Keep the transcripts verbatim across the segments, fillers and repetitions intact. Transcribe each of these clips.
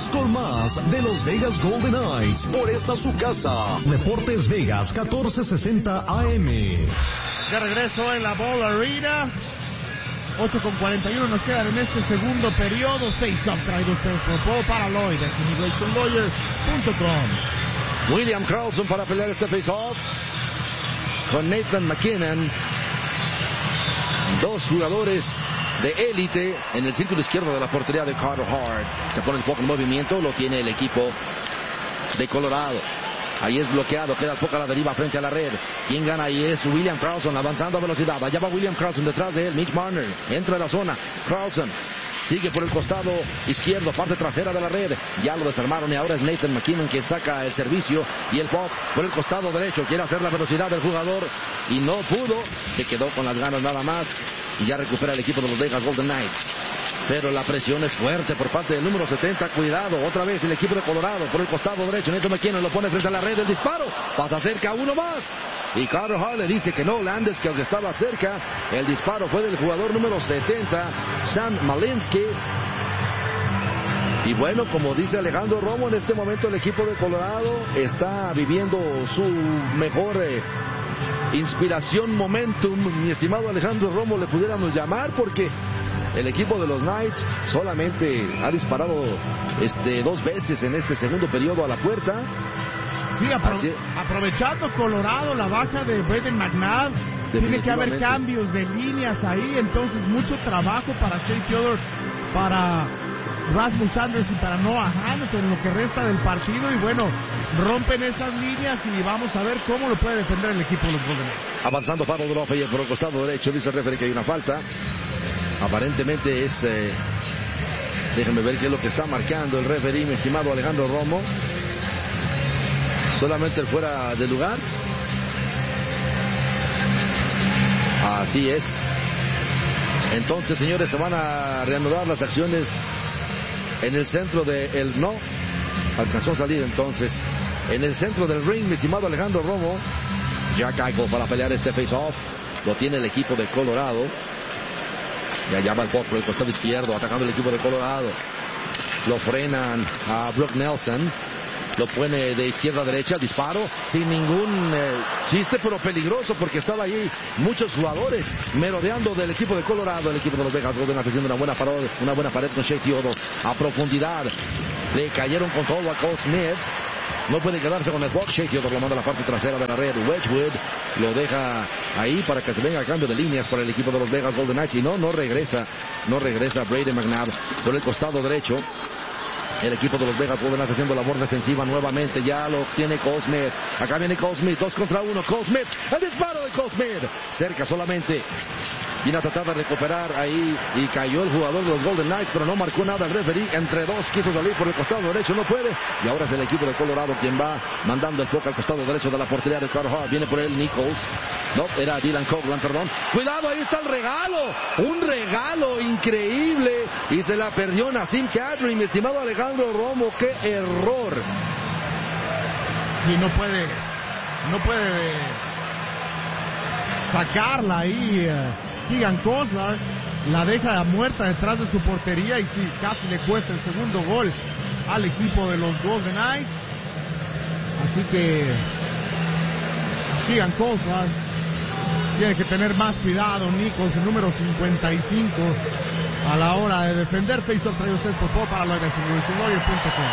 Continuamos con más de los Vegas Golden Knights por esta su casa. Deportes Vegas catorce sesenta A M. De regreso en la Ball Arena. ocho con cuarenta y uno nos quedan en este segundo periodo. Face-off traído ustedes por Paul Paraloy de immigration lawyer punto com. William Karlsson para pelear este face-off con Nathan MacKinnon. Dos jugadores de élite en el círculo izquierdo de la portería de Carter Hart. Se pone el puck en movimiento, lo tiene el equipo de Colorado. Ahí es bloqueado, queda el puck a la deriva frente a la red. Quien gana ahí es William Karlsson, avanzando a velocidad. Allá va William Karlsson, detrás de él Mitch Marner. Entra a la zona, Karlsson sigue por el costado izquierdo, parte trasera de la red. Ya lo desarmaron y ahora es Nathan MacKinnon quien saca el servicio. Y el puck por el costado derecho, quiere hacer la velocidad del jugador y no pudo. Se quedó con las ganas nada más. Y ya recupera el equipo de los Vegas Golden Knights. Pero la presión es fuerte por parte del número setenta. Cuidado, otra vez el equipo de Colorado por el costado derecho. Nathan MacKinnon lo pone frente a la red. El disparo pasa cerca, uno más. Y Carter Hart le dice que no, Landes, que aunque estaba cerca, el disparo fue del jugador número setenta, Sam Malinsky. Y bueno, como dice Alejandro Romo, en este momento el equipo de Colorado está viviendo su mejor eh, inspiración, momentum, mi estimado Alejandro Romo, le pudiéramos llamar, porque el equipo de los Knights solamente ha disparado este, dos veces en este segundo periodo a la puerta. Sí, apro aprovechando Colorado la baja de Brayden McNabb, tiene que haber cambios de líneas ahí, entonces mucho trabajo para Shea Theodore, para Rasmus Anders y para Noah Hanifin en lo que resta del partido. Y bueno, rompen esas líneas y vamos a ver cómo lo puede defender el equipo de los Golden Knights. Avanzando Pavel Dorofeyev por el costado derecho, dice el referee que hay una falta. Aparentemente es eh, déjenme ver qué es lo que está marcando el referee, mi estimado Alejandro Romo. Solamente el fuera de lugar. Así es. Entonces, señores, se van a reanudar las acciones en el centro de el no. Alcanzó a salir entonces en el centro del ring, mi estimado Alejandro Romo. Jack Eichel para pelear este face-off. Lo tiene el equipo de Colorado. Y allá va el puck por el costado izquierdo, atacando el equipo de Colorado. Lo frenan a Brock Nelson. Lo pone de izquierda a derecha, disparo sin ningún eh, chiste, pero peligroso porque estaba ahí muchos jugadores merodeando del equipo de Colorado. El equipo de los Vegas Golden haciendo una buena pared, una buena pared con Shea Theodore a profundidad. Le cayeron con todo a Cole Smith. No puede quedarse con el puck. Shea Theodore lo manda a la parte trasera de la red. Wedgwood lo deja ahí para que se venga a cambio de líneas para el equipo de los Vegas Golden Knights. Y no, no regresa, no regresa Brayden McNabb por el costado derecho. El equipo de los Vegas Golden Knights haciendo labor defensiva nuevamente. Ya lo tiene Cole Smith. Acá viene Cole Smith. Dos contra uno. Cole Smith. El disparo de Cole Smith. Cerca solamente. Viene a tratar de recuperar ahí. Y cayó el jugador de los Golden Knights. Pero no marcó nada el referee. Entre dos quiso salir por el costado derecho. No puede. Y ahora es el equipo de Colorado quien va mandando el puck al costado derecho de la portería de Carter Hart. Viene por él Nichols. No, era Dylan Coghlan, perdón. Cuidado, ahí está el regalo. Un regalo increíble. Y se la perdió Nazem Kadri, mi estimado Alejandro Romo. ¡Qué error! Sí, no puede, no puede sacarla ahí. Uh, Keegan Koslar la deja muerta detrás de su portería y sí, casi le cuesta el segundo gol al equipo de los Golden Knights. Así que Keegan Koslar tiene que tener más cuidado. Nichols, el número cincuenta y cinco, a la hora de defender. Face-off trae ustedes por favor para immigration lawyer punto com.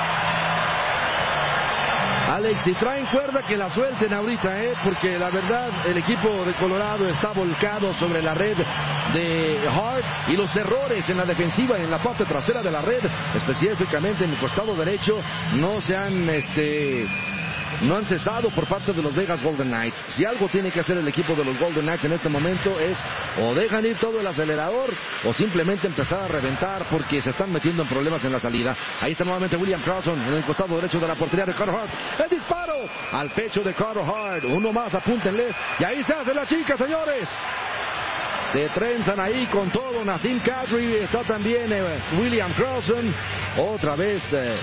Alex, si traen cuerda que la suelten ahorita, ¿eh? Porque la verdad el equipo de Colorado está volcado sobre la red de Hart y los errores en la defensiva en la parte trasera de la red, específicamente en el costado derecho, no se han este no han cesado por parte de los Vegas Golden Knights. Si algo tiene que hacer el equipo de los Golden Knights en este momento es o dejan ir todo el acelerador o simplemente empezar a reventar porque se están metiendo en problemas en la salida. Ahí está nuevamente William Karlsson en el costado derecho de la portería de Carter Hart. El disparo al pecho de Carter Hart. Uno más, apúntenles. Y ahí se hace la chica, señores. Se trenzan ahí con todo. Nazem Kadri, está también eh, William Karlsson. Otra vez eh,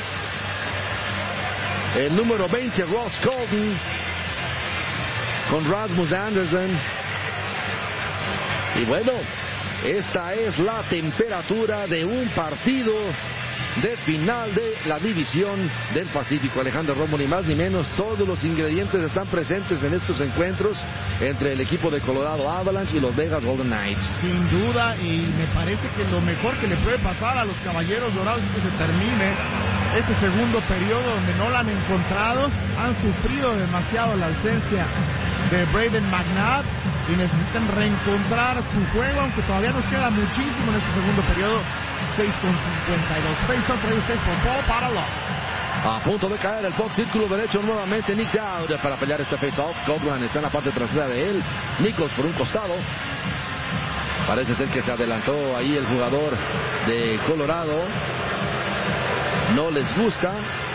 el número veinte, Ross Colton, con Rasmus Andersson. Y bueno, esta es la temperatura de un partido de final de la división del Pacífico. Alejandro Romo, ni más ni menos, todos los ingredientes están presentes en estos encuentros entre el equipo de Colorado Avalanche y los Vegas Golden Knights. Sin duda, y me parece que lo mejor que le puede pasar a los Caballeros Dorados es que se termine este segundo periodo donde no la han encontrado. Han sufrido demasiado la ausencia de Brayden McNabb y necesitan reencontrar su juego, aunque todavía nos queda muchísimo en este segundo periodo. Seis con cincuenta y dos. Face-off traído ustedes por Paul Parallo. A punto de caer el puck, círculo derecho nuevamente Nick Dowd para pelear este face-off. Coghlan está en la parte trasera de él. Nichols por un costado. Parece ser que se adelantó ahí el jugador de Colorado. No les gusta.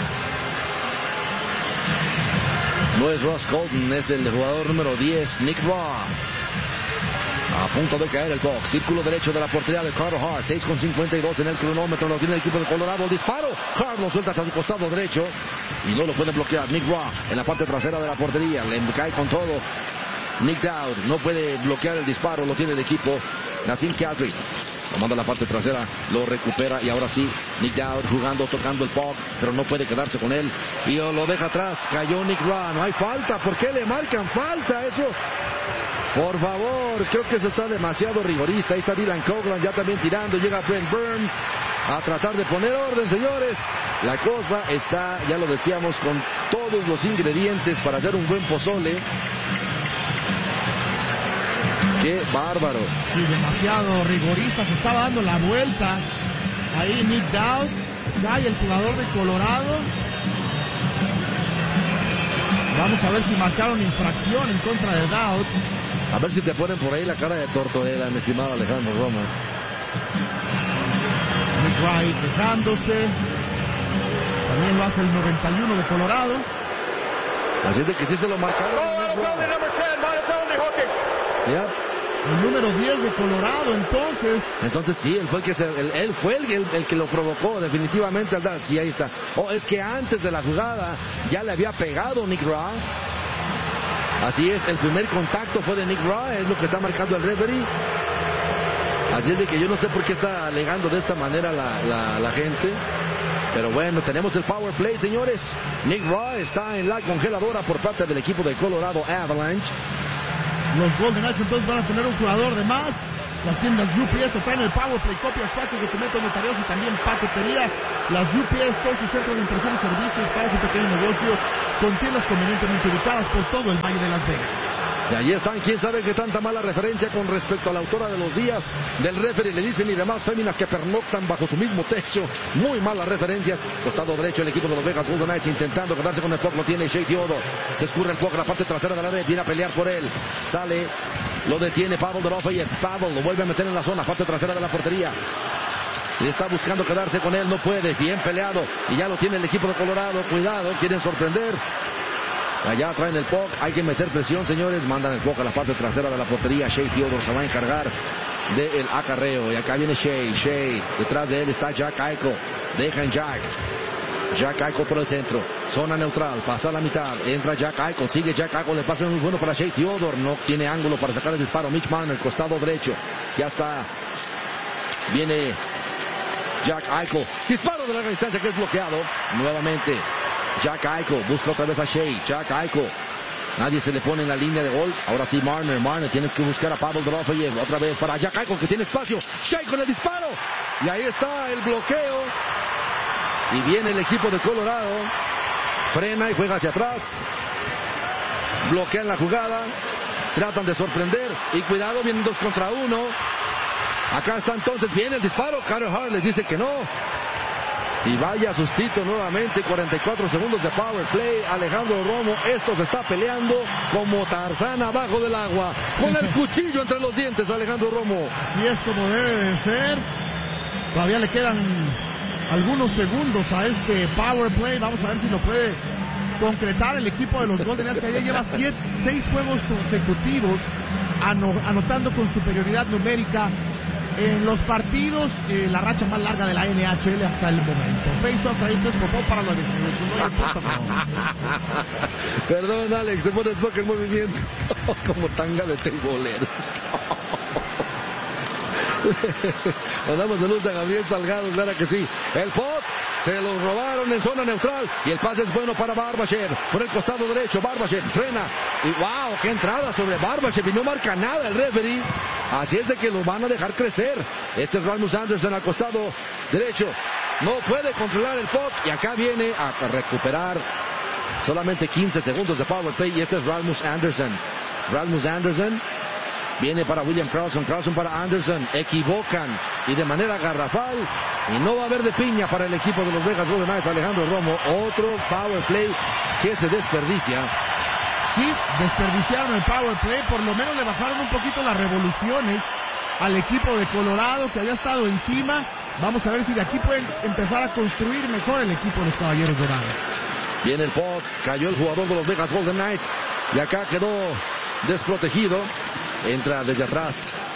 No es Ross Colton, es el jugador número diez, Nick Raw. A punto de caer el puck, círculo derecho de la portería de Carter Hart. Seis con cincuenta y dos en el cronómetro, lo tiene el equipo de Colorado. El disparo, Hart lo suelta hacia su costado derecho y no lo puede bloquear. Nick Raw en la parte trasera de la portería, le cae con todo Nick Dowd, no puede bloquear el disparo, lo tiene el equipo Nazem Kadri. Lo manda a la parte trasera, lo recupera y ahora sí, Nick Dowd jugando, tocando el puck, pero no puede quedarse con él y lo deja atrás. Cayó Nick Raw, no hay falta. ¿Por qué le marcan falta? Eso, por favor, creo que eso está demasiado rigorista. Ahí está Dylan Coghlan ya también tirando, llega Brent Burns a tratar de poner orden, señores. La cosa está, ya lo decíamos, con todos los ingredientes para hacer un buen pozole. ¡Qué bárbaro! Sí, demasiado rigorista. Se estaba dando la vuelta. Ahí Nick Dowd. Cae el jugador de Colorado. Vamos a ver si marcaron infracción en contra de Dowd. A ver si te ponen por ahí la cara de tortolera, mi estimado Alejandro Romo. Nick Wright dejándose. También lo hace el noventa y uno de Colorado. Así es de que sí se lo marcaron. Yeah. El número diez de Colorado, entonces. Entonces sí, él fue el que, se, él, él fue el, el, el que lo provocó definitivamente al dar. Sí, ahí está. Oh, es que antes de la jugada ya le había pegado Nick Raw. Así es, el primer contacto fue de Nick Raw, es lo que está marcando el referee. Así es de que yo no sé por qué está alegando de esta manera la, la, la gente. Pero bueno, tenemos el power play, señores. Nick Raw está en la congeladora por parte del equipo de Colorado Avalanche. Los Golden Knights entonces van a tener un jugador de más. Las tiendas U P S te traen el Power Play, copias, faxes, documentos notarios y también paquetería. Las U P S, todos sus centros de impresión y servicios para su pequeño negocio, con tiendas convenientemente ubicadas por todo el Valle de Las Vegas. Y allí están, quién sabe qué tanta mala referencia con respecto a la autora de los días del referee, le dicen, y demás féminas que pernoctan bajo su mismo techo. Muy malas referencias. Costado derecho el equipo de los Vegas Golden Knights intentando quedarse con el puck, lo tiene Shea Theodore. Se escurre el puck a la parte trasera de la red, viene a pelear por él. Sale, lo detiene Pavel Dorofeyev. Pavel lo vuelve a meter en la zona, parte trasera de la portería. Y está buscando quedarse con él, no puede, bien peleado. Y ya lo tiene el equipo de Colorado, cuidado, quieren sorprender. Allá traen el puck, hay que meter presión, señores. Mandan el puck a la parte trasera de la portería. Shea Theodore se va a encargar del acarreo. Y acá viene Shea, Shea, detrás de él está Jack Eichel. Dejan Jack. Jack Eichel por el centro. Zona neutral, pasa a la mitad. Entra Jack Eichel, sigue Jack Eichel. Le pasa muy bueno para Shea Theodore. No tiene ángulo para sacar el disparo. Mitch Marner, costado derecho. Ya está. Viene Jack Eichel. Disparo de larga distancia que es bloqueado. Nuevamente. Jack Eichel busca otra vez a Shea. Jack Eichel. Nadie se le pone en la línea de gol. Ahora sí Marner. Marner tienes que buscar a Pavel Dorofeyev. Otra vez para Jack Eichel que tiene espacio. Shea con el disparo. Y ahí está el bloqueo. Y viene el equipo de Colorado. Frena y juega hacia atrás. Bloquean la jugada. Tratan de sorprender. Y cuidado, vienen dos contra uno. Acá está entonces. Viene el disparo. Carter Hart les dice que no. Y vaya sustito nuevamente, cuarenta y cuatro segundos de power play. Alejandro Romo, esto se está peleando como Tarzán abajo del agua, con el cuchillo entre los dientes, Alejandro Romo. Así es como debe de ser. Todavía le quedan algunos segundos a este power play. Vamos a ver si lo puede concretar el equipo de los Golden Knights, que ya lleva siete, seis juegos consecutivos anotando con superioridad numérica en los partidos, eh, la racha más larga de la N H L hasta el momento. Face-off traíste popó para los dieciocho. Perdón, Alex, se pone el puck en movimiento como tanga de teibolero. Mandamos de luz a Gabriel Salgado, claro que sí. El pop se lo robaron en zona neutral y el pase es bueno para Barbashev por el costado derecho. Barbashev frena y wow, qué entrada sobre Barbashev y no marca nada el referee. Así es de que los van a dejar crecer. Este es Rasmus Andersson al costado derecho. No puede controlar el pop y acá viene a recuperar solamente quince segundos de power play y este es Rasmus Andersson. Rasmus Andersson viene para William Karlsson, Karlsson para Andersson, equivocan y de manera garrafal y no va a haber de piña para el equipo de los Vegas Golden Knights. Alejandro Romo, otro power play que se desperdicia. Sí, desperdiciaron el power play, por lo menos le bajaron un poquito las revoluciones al equipo de Colorado que había estado encima. Vamos a ver si de aquí pueden empezar a construir mejor el equipo de los Caballeros Dorados. Viene el pop, cayó el jugador de los Vegas Golden Knights y acá quedó desprotegido. Entra desde atrás.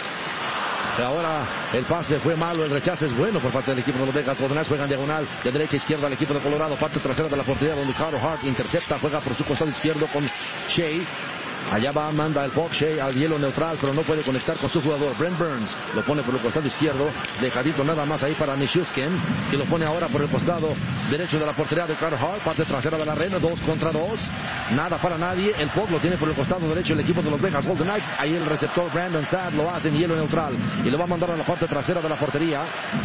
Ahora el pase fue malo, el rechazo es bueno por parte del equipo de los Vegas Golden Knights. Juegan diagonal de derecha a izquierda al equipo de Colorado. Parte trasera de la portería donde Carter Hart intercepta. Juega por su costado izquierdo con Shea. Allá va, manda el pop Shea al hielo neutral, pero no puede conectar con su jugador. Brent Burns lo pone por el costado izquierdo, dejadito nada más ahí para Nichushkin, que lo pone ahora por el costado derecho de la portería de Carter Hart. Parte trasera de la red, dos contra dos, nada para nadie. El pop lo tiene por el costado derecho el equipo de los Vegas Golden Knights. Ahí el receptor Brandon Saad lo hace en hielo neutral y lo va a mandar a la parte trasera de la portería.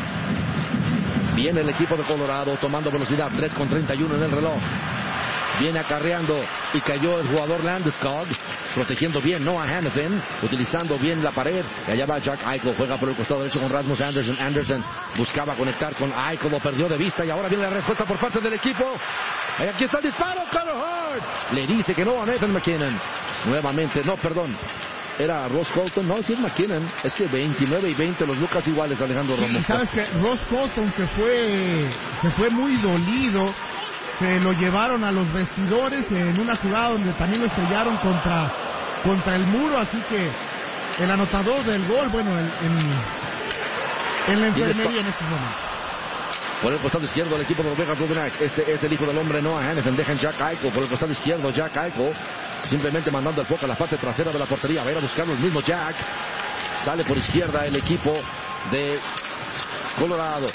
Viene el equipo de Colorado tomando velocidad, tres con treinta y uno en el reloj. Viene acarreando y cayó el jugador Landeskog, protegiendo bien Noah Hanifin, utilizando bien la pared. Y allá va Jack Eichel, juega por el costado derecho con Rasmus Andersson. Andersson buscaba conectar con Eichel, lo perdió de vista y ahora viene la respuesta por parte del equipo. Y aquí está el disparo, Carter Hart le dice que no a Nathan MacKinnon. Nuevamente, no, perdón. Era Ross Colton, no, sí es MacKinnon. Es que veintinueve y veinte los Lucas iguales, Alejandro sí, Romo. Sabes que Ross Colton se fue, se fue muy dolido. Se lo llevaron a los vestidores en una jugada donde también lo estrellaron contra, contra el muro, así que el anotador del gol, bueno, en, en, en la enfermería en estos momentos. Por el costado izquierdo el equipo de los Vegas Golden Knights. Este es el hijo del hombre Noah Hanifin. Dejan Jack Eichel por el costado izquierdo. Jack Eichel simplemente mandando el foco a la parte trasera de la portería. Va a ir a buscarlo el mismo Jack. Sale por izquierda el equipo de Colorado.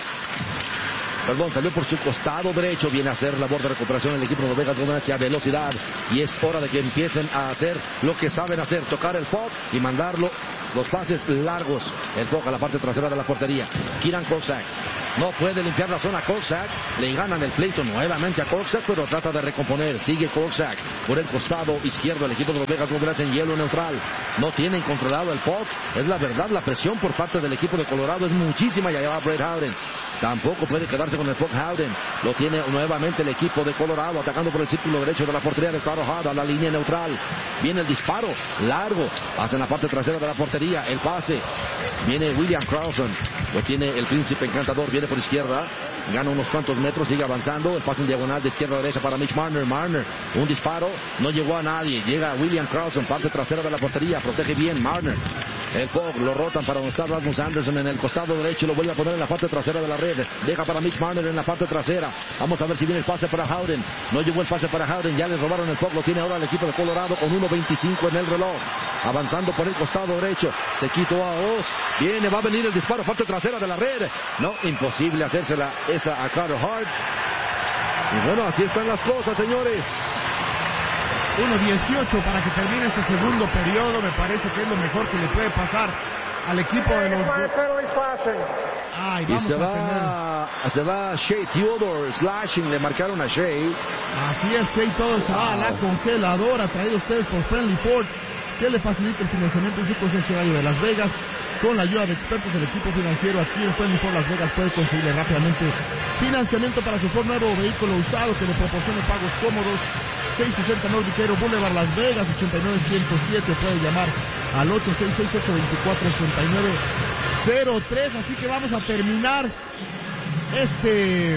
Perdón, salió por su costado derecho. Viene a hacer labor de recuperación el equipo de los Vegas Golden Knights a velocidad. Y es hora de que empiecen a hacer lo que saben hacer. Tocar el puck y mandarlo los pases largos. El puck a la parte trasera de la portería. Kieran Korczak. No puede limpiar la zona Korczak. Le ganan el pleito nuevamente a Korczak, pero trata de recomponer. Sigue Korczak por el costado izquierdo. El equipo de los Vegas Golden Knights en hielo neutral. No tienen controlado el puck. Es la verdad, la presión por parte del equipo de Colorado es muchísima. Y allá va Brett Howden. Tampoco puede quedarse con el puck Howden. Lo tiene nuevamente el equipo de Colorado atacando por el círculo derecho de la portería de Carter Hart a la línea neutral. Viene el disparo largo hacia la parte trasera de la portería. El pase. Viene William Karlsson. Lo tiene el príncipe encantador. Viene por izquierda. Gana unos cuantos metros. Sigue avanzando. El pase en diagonal de izquierda a derecha para Mitch Marner. Marner. Un disparo. No llegó a nadie. Llega William Karlsson. Parte trasera de la portería. Protege bien Marner. El puck lo rotan para donde está Rasmus Andersson en el costado derecho. Lo vuelve a poner en la parte trasera de la red. Deja para Mitch Marner en la parte trasera. Vamos a ver si viene el pase para Howden. No llegó el pase para Howden. Ya le robaron el puck. Lo tiene ahora el equipo de Colorado con uno veinticinco en el reloj. Avanzando por el costado derecho. Se quitó a Oz. Viene, va a venir el disparo. Parte trasera de la red. No, imposible hacérsela esa a Carter Hart. Y bueno, así están las cosas, señores. uno dieciocho para que termine este segundo periodo. Me parece que es lo mejor que le puede pasar al equipo de los... Ay, y se va, tener... se va Shea Theodore slashing, le marcaron a Shea. Así es, Shea Theodore se va a la congeladora, traído ustedes por Friendly Ford, que le facilita el financiamiento en su concesionario de Las Vegas. Con la ayuda de expertos del equipo financiero aquí en Friendly Ford Las Vegas puede conseguirle rápidamente financiamiento para su Ford nuevo vehículo usado que le proporcione pagos cómodos. seiscientos sesenta Nordiquero Boulevard Las Vegas, ochenta y nueve ciento siete. Puede llamar al ocho seis seis ocho dos cuatro ocho nueve cero tres. Así que vamos a terminar este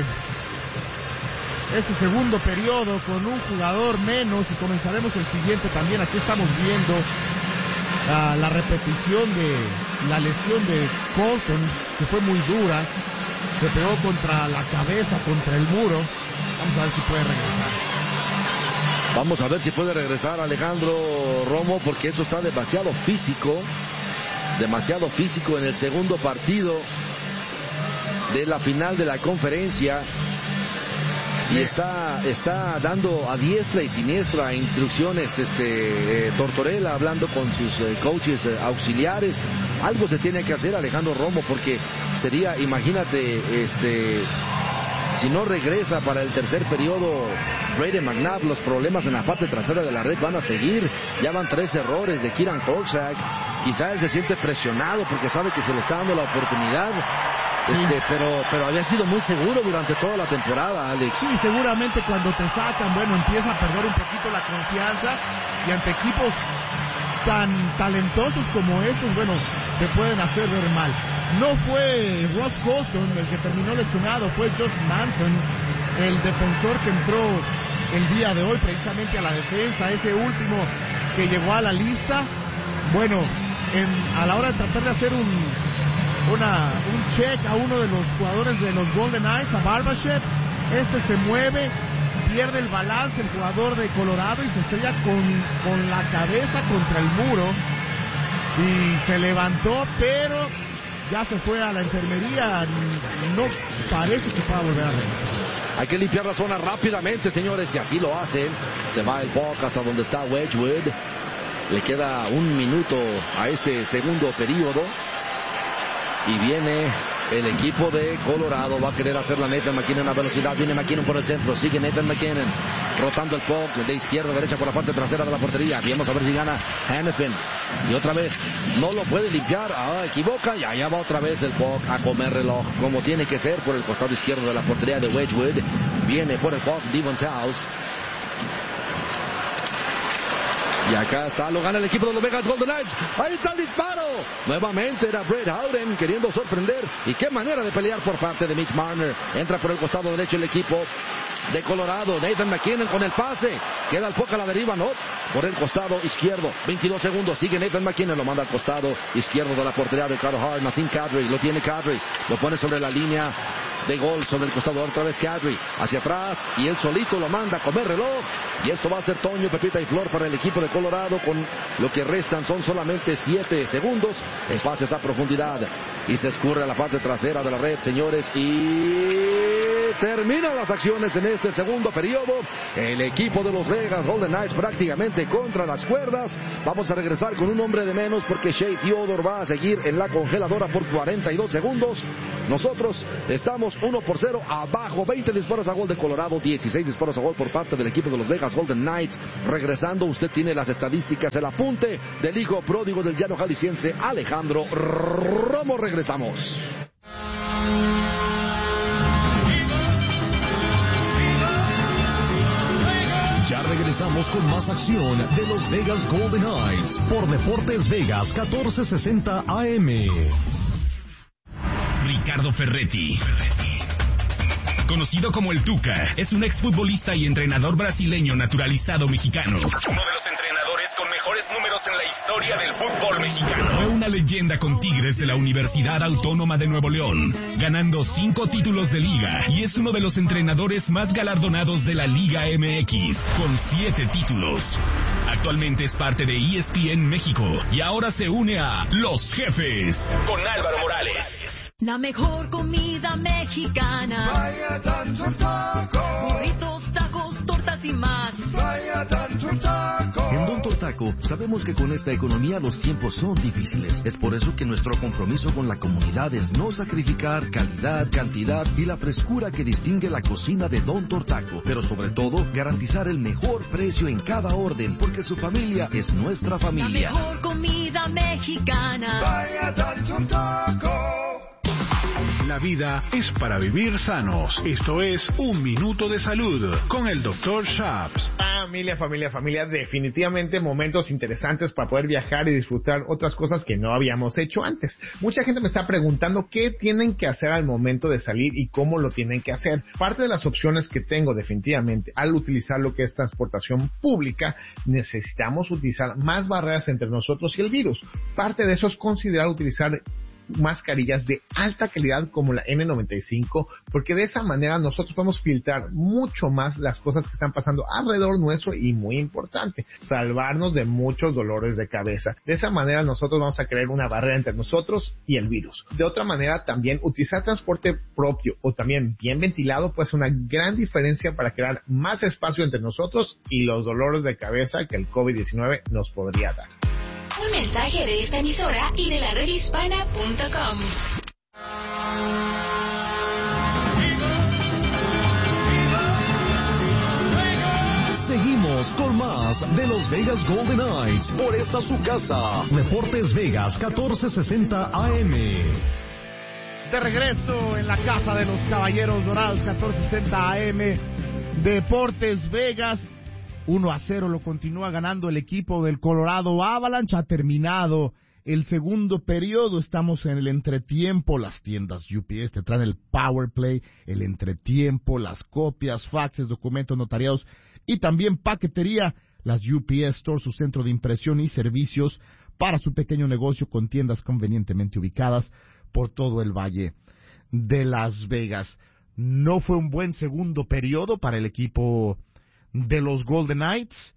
este segundo periodo con un jugador menos y comenzaremos el siguiente también. Aquí estamos viendo uh, la repetición de la lesión de Colton, que fue muy dura. Se pegó contra la cabeza, contra el muro. Vamos a ver si puede regresar. Vamos a ver si puede regresar Alejandro Romo, porque eso está demasiado físico. demasiado físico en el segundo partido de la final de la conferencia. Y está, está dando a diestra y siniestra instrucciones este eh, Tortorella, hablando con sus eh, coaches eh, auxiliares. Algo se tiene que hacer, Alejandro Romo, porque sería, imagínate, este si no regresa para el tercer periodo Brady McNabb, los problemas en la parte trasera de la red van a seguir. Ya van tres errores de Kieran Korczak. Quizá él se siente presionado porque sabe que se le está dando la oportunidad. Este, pero, pero había sido muy seguro durante toda la temporada, Alex. Sí, seguramente cuando te sacan, bueno, empieza a perder un poquito la confianza, y ante equipos tan talentosos como estos, bueno, te pueden hacer ver mal. No fue Ross Colton el que terminó lesionado, fue Josh Manson, el defensor que entró el día de hoy precisamente a la defensa, ese último que llegó a la lista. Bueno, en, a la hora de tratar de hacer un Una, un check a uno de los jugadores de los Golden Knights, a Barbashev, este se mueve, pierde el balance el jugador de Colorado y se estrella con, con la cabeza contra el muro, y se levantó, pero ya se fue a la enfermería, no parece que pueda volver a regresar. Hay que limpiar la zona rápidamente, señores, y así lo hacen. Se va el puck hasta donde está Wedgwood. Le queda un minuto a este segundo periodo. Y viene el equipo de Colorado. Va a querer hacer la Nathan MacKinnon a velocidad. Viene MacKinnon por el centro. Sigue Nathan MacKinnon. Rotando el puck de izquierda a derecha por la parte trasera de la portería. Vamos a ver si gana Hanifin. Y otra vez. No lo puede limpiar. Ah, equivoca. Y allá va otra vez el puck a comer reloj. Como tiene que ser por el costado izquierdo de la portería de Wedgwood. Viene por el puck Devon Towles. Y acá está, lo gana el equipo de los Vegas Golden Knights. Ahí está el disparo. Nuevamente era Brett Howden queriendo sorprender. Y qué manera de pelear por parte de Mitch Marner. Entra por el costado derecho el equipo de Colorado. Nathan MacKinnon con el pase. Queda el puck a la deriva, no. Por el costado izquierdo. veintidós segundos. Sigue Nathan MacKinnon. Lo manda al costado izquierdo de la portería de Carter Hart. Nassim Kadri. Lo tiene Kadri. Lo pone sobre la línea de gol, sobre el costado otra vez Kadri. Hacia atrás. Y él solito lo manda a comer reloj. Y esto va a ser Toño, Pepita y Flor para el equipo de Colorado. Con lo que restan son solamente siete segundos. En pases a profundidad. Y se escurre a la parte trasera de la red, señores. Y terminan las acciones en este segundo periodo. El equipo de los Vegas Golden Knights prácticamente contra las cuerdas. Vamos a regresar con un hombre de menos porque Shea Theodore va a seguir en la congeladora por cuarenta y dos segundos. Nosotros estamos uno por cero abajo. veinte disparos a gol de Colorado, dieciséis disparos a gol por parte del equipo de los Vegas Golden Knights. Regresando, usted tiene las estadísticas, el apunte del hijo pródigo del llano jalisciense, Alejandro Romo. Regresamos. Ya regresamos con más acción de los Vegas Golden Knights por Deportes Vegas catorce sesenta A M. Ricardo Ferretti, conocido como el Tuca, es un exfutbolista y entrenador brasileño naturalizado mexicano. Uno de los entrenadores con mejores números en la historia del fútbol mexicano. Fue una leyenda con Tigres de la Universidad Autónoma de Nuevo León, ganando cinco títulos de liga, y es uno de los entrenadores más galardonados de la Liga M X, con siete títulos. Actualmente es parte de E S P N México y ahora se une a Los Jefes con Álvaro Morales. La mejor comida mexicana. Vaya tanto taco. Burritos, tacos, tortas y más. Vaya tanto taco. En Don Tortaco sabemos que con esta economía los tiempos son difíciles. Es por eso que nuestro compromiso con la comunidad es no sacrificar calidad, cantidad y la frescura que distingue la cocina de Don Tortaco. Pero sobre todo, garantizar el mejor precio en cada orden, porque su familia es nuestra familia. La mejor comida mexicana. Vaya tanto taco. La vida es para vivir sanos. Esto es Un Minuto de Salud con el doctor Shaps. Familia, familia, familia, definitivamente momentos interesantes para poder viajar y disfrutar otras cosas que no habíamos hecho antes. Mucha gente me está preguntando qué tienen que hacer al momento de salir y cómo lo tienen que hacer. Parte de las opciones que tengo definitivamente al utilizar lo que es transportación pública, necesitamos utilizar más barreras entre nosotros y el virus. Parte de eso es considerar utilizar mascarillas de alta calidad como la N noventa y cinco, porque de esa manera nosotros podemos filtrar mucho más las cosas que están pasando alrededor nuestro y, muy importante, salvarnos de muchos dolores de cabeza. De esa manera nosotros vamos a crear una barrera entre nosotros y el virus. De otra manera, también utilizar transporte propio o también bien ventilado puede ser una gran diferencia para crear más espacio entre nosotros y los dolores de cabeza que el COVID diecinueve nos podría dar. Un mensaje de esta emisora y de la red hispana punto com. Seguimos con más de los Vegas Golden Knights por esta su casa. Deportes Vegas catorce sesenta A M. De regreso en la casa de los Caballeros Dorados, catorce sesenta A M. Deportes Vegas. uno a cero lo continúa ganando el equipo del Colorado Avalanche. Ha terminado el segundo periodo. Estamos en el entretiempo. Las tiendas U P S te traen el Power Play, el entretiempo, las copias, faxes, documentos notariados y también paquetería. Las U P S Store, su centro de impresión y servicios para su pequeño negocio con tiendas convenientemente ubicadas por todo el Valle de Las Vegas. No fue un buen segundo periodo para el equipo de los Golden Knights.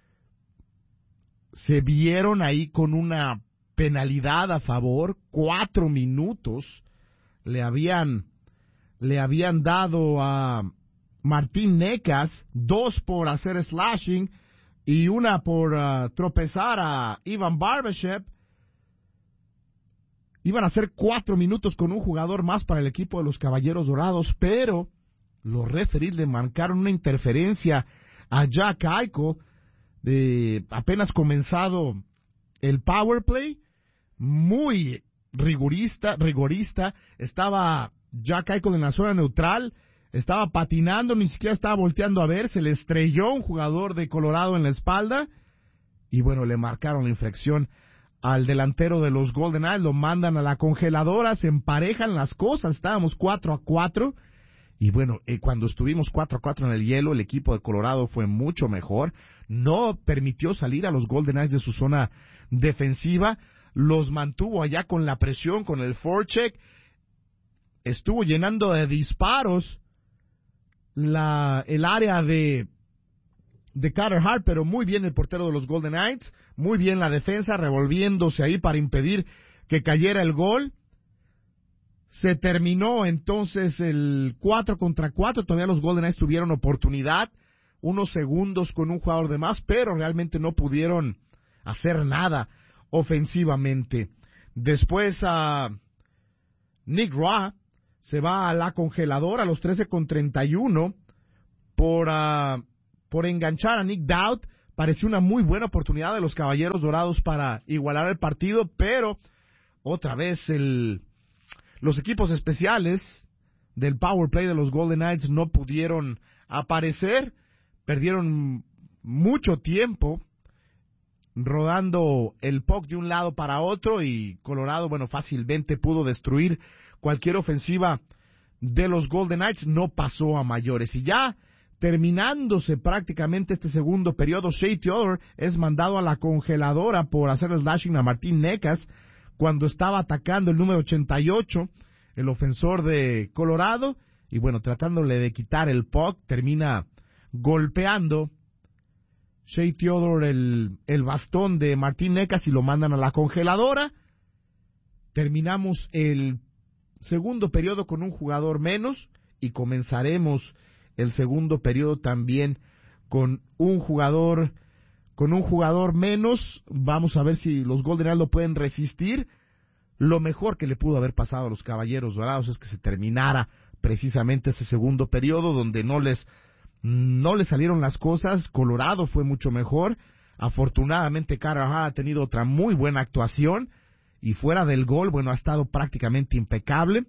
Se vieron ahí con una penalidad a favor. Cuatro minutos le habían le habían dado a Martín Necas, dos por hacer slashing y una por uh, tropezar a Ivan Barbashev. Iban a ser cuatro minutos con un jugador más para el equipo de los Caballeros Dorados, pero los referees le marcaron una interferencia a Jack Eichel, de apenas comenzado el power play, muy rigorista, rigorista. Estaba Jack Eichel en la zona neutral, estaba patinando, ni siquiera estaba volteando a ver, se le estrelló un jugador de Colorado en la espalda, y bueno, le marcaron la infracción al delantero de los Golden Knights, lo mandan a la congeladora, se emparejan las cosas, estábamos cuatro a cuatro, y bueno, eh, cuando estuvimos cuatro a cuatro en el hielo, el equipo de Colorado fue mucho mejor, no permitió salir a los Golden Knights de su zona defensiva, los mantuvo allá con la presión, con el forecheck, estuvo llenando de disparos la el área de de Carter Hart, pero muy bien el portero de los Golden Knights, muy bien la defensa, revolviéndose ahí para impedir que cayera el gol. Se terminó entonces el cuatro contra cuatro, todavía los Golden Knights tuvieron oportunidad, unos segundos con un jugador de más, pero realmente no pudieron hacer nada ofensivamente. Después a uh, Nick Roy se va a la congeladora a los trece con treinta y uno por, uh, por enganchar a Nick Dowd. Pareció una muy buena oportunidad de los Caballeros Dorados para igualar el partido, pero otra vez el... los equipos especiales del power play de los Golden Knights no pudieron aparecer, perdieron mucho tiempo rodando el puck de un lado para otro y Colorado, bueno, fácilmente pudo destruir cualquier ofensiva de los Golden Knights, no pasó a mayores. Y ya terminándose prácticamente este segundo periodo, Shea Theodore es mandado a la congeladora por hacer el slashing a Martín Necas, cuando estaba atacando el número ochenta y ocho, el ofensor de Colorado, y bueno, tratándole de quitar el puck, termina golpeando Shea Theodore el, el bastón de Martín Necas y lo mandan a la congeladora. Terminamos el segundo periodo con un jugador menos y comenzaremos el segundo periodo también con un jugador con un jugador menos. Vamos a ver si los Golden Knights lo pueden resistir. Lo mejor que le pudo haber pasado a los Caballeros Dorados es que se terminara precisamente ese segundo periodo donde no les no les salieron las cosas. Colorado fue mucho mejor. Afortunadamente Carter Hart ha tenido otra muy buena actuación y fuera del gol, bueno, ha estado prácticamente impecable.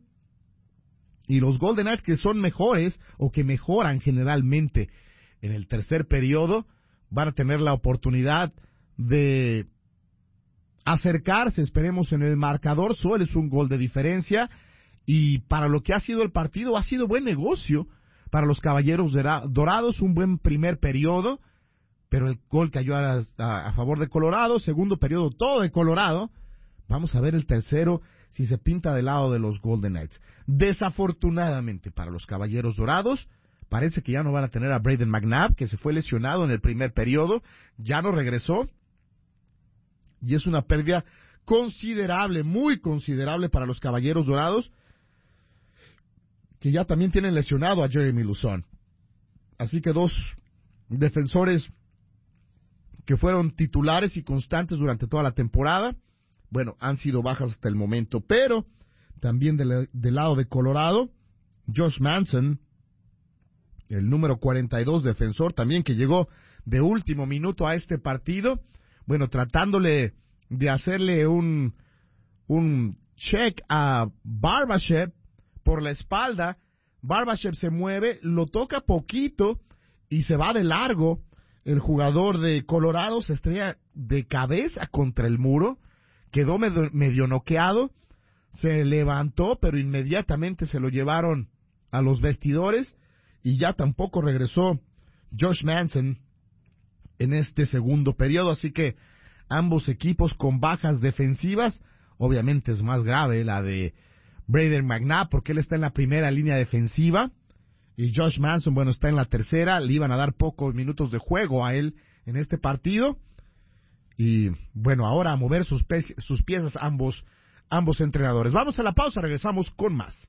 Y los Golden Knights, que son mejores o que mejoran generalmente en el tercer periodo, van a tener la oportunidad de acercarse, esperemos, en el marcador. Solo es un gol de diferencia y para lo que ha sido el partido ha sido buen negocio para los Caballeros Dorados, un buen primer periodo, pero el gol cayó a, a, a favor de Colorado. Segundo periodo todo de Colorado. Vamos a ver el tercero si se pinta del lado de los Golden Knights. Desafortunadamente para los Caballeros Dorados, parece que ya no van a tener a Brayden McNabb, que se fue lesionado en el primer periodo, ya no regresó, y es una pérdida considerable, muy considerable para los Caballeros Dorados, que ya también tienen lesionado a Jeremy Lauzon. Así que dos defensores que fueron titulares y constantes durante toda la temporada, bueno, han sido bajas hasta el momento. Pero también del, del lado de Colorado, Josh Manson, el número cuarenta y dos defensor, también que llegó de último minuto a este partido, bueno, tratándole de hacerle un, un check a Barbashev por la espalda. Barbashev se mueve, lo toca poquito y se va de largo. El jugador de Colorado se estrella de cabeza contra el muro, quedó medio, medio noqueado, se levantó, pero inmediatamente se lo llevaron a los vestidores y ya tampoco regresó Josh Manson en este segundo periodo. Así que ambos equipos con bajas defensivas. Obviamente es más grave la de Brayden McNabb porque él está en la primera línea defensiva y Josh Manson, bueno, está en la tercera. Le iban a dar pocos minutos de juego a él en este partido y bueno, ahora a mover sus, pe- sus piezas ambos, ambos entrenadores. Vamos a la pausa, regresamos con más.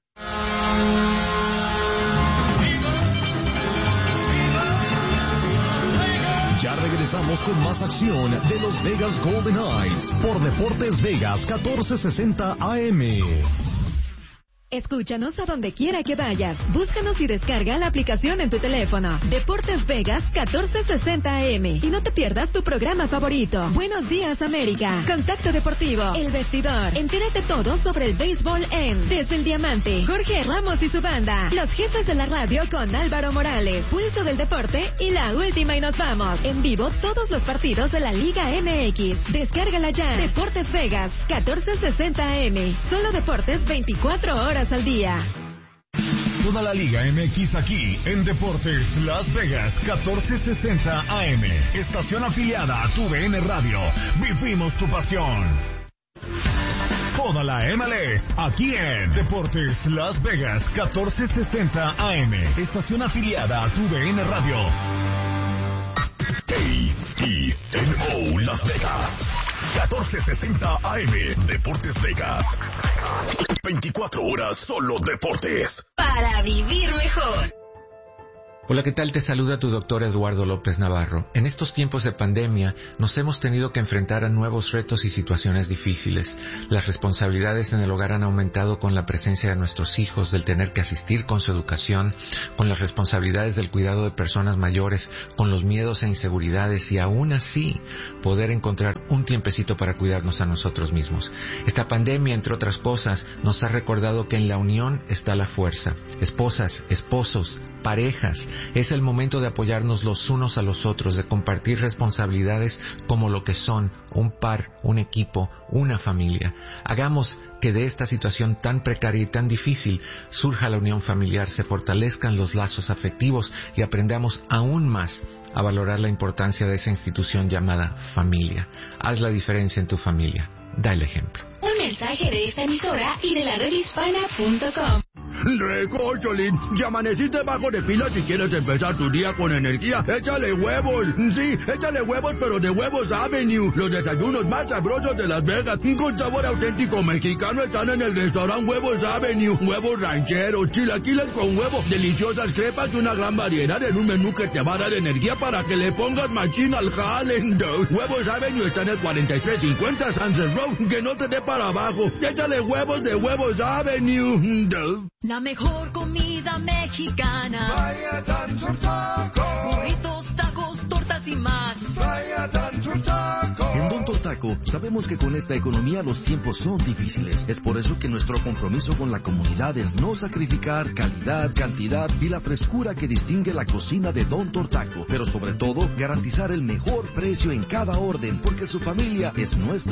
Ya regresamos con más acción de los Vegas Golden Knights por Deportes Vegas catorce sesenta A M. Escúchanos a donde quiera que vayas. Búscanos y descarga la aplicación en tu teléfono. Deportes Vegas catorce sesenta A M. Y no te pierdas tu programa favorito. Buenos días, América. Contacto Deportivo. El Vestidor. Entérate todo sobre el béisbol en Desde el Diamante. Jorge Ramos y su banda. Los jefes de la radio con Álvaro Morales. Pulso del Deporte y la última y nos vamos. En vivo todos los partidos de la Liga M X. Descárgala ya. Deportes Vegas catorce sesenta A M. Solo deportes veinticuatro horas al día. Toda la Liga M X aquí en Deportes Las Vegas catorce sesenta A M. Estación afiliada a tu V N Radio. Vivimos tu pasión. Toda la M L S aquí en Deportes Las Vegas catorce sesenta A M. Estación afiliada a tu V N Radio. K I N O Las Vegas catorce sesenta A M. Deportes Vegas. veinticuatro horas solo deportes. Para vivir mejor. Hola, ¿qué tal? Te saluda tu doctor Eduardo López Navarro. En estos tiempos de pandemia nos hemos tenido que enfrentar a nuevos retos y situaciones difíciles. Las responsabilidades en el hogar han aumentado con la presencia de nuestros hijos, del tener que asistir con su educación, con las responsabilidades del cuidado de personas mayores, con los miedos e inseguridades y aún así poder encontrar un tiempecito para cuidarnos a nosotros mismos. Esta pandemia, entre otras cosas, nos ha recordado que en la unión está la fuerza. Esposas, esposos, parejas, es el momento de apoyarnos los unos a los otros, de compartir responsabilidades como lo que son un par, un equipo, una familia. Hagamos que de esta situación tan precaria y tan difícil surja la unión familiar, se fortalezcan los lazos afectivos y aprendamos aún más a valorar la importancia de esa institución llamada familia. Haz la diferencia en tu familia. Da el ejemplo. Un mensaje de esta emisora y de la red hispana punto com. Recócholín, ya amaneciste bajo de pila si quieres empezar tu día con energía. Échale huevos, sí, échale huevos, pero de Huevos Avenue. Los desayunos más sabrosos de Las Vegas, con sabor auténtico mexicano, están en el restaurante Huevos Avenue. Huevos rancheros, chilaquiles con huevo, deliciosas crepas y una gran variedad en un menú que te va a dar energía para que le pongas machín al jale. Huevos Avenue está en el cuarenta y tres cincuenta Sunset Road, que no te dé para abajo. Échale huevos de Huevos Avenue. La mejor comida mexicana. Vaya Dancer Taco. Burritos, tacos, tortas y más. Vaya Dancer Taco. En Don Tortaco sabemos que con esta economía los tiempos son difíciles. Es por eso que nuestro compromiso con la comunidad es no sacrificar calidad, cantidad y la frescura que distingue la cocina de Don Tortaco. Pero sobre todo, garantizar el mejor precio en cada orden, porque su familia es nuestra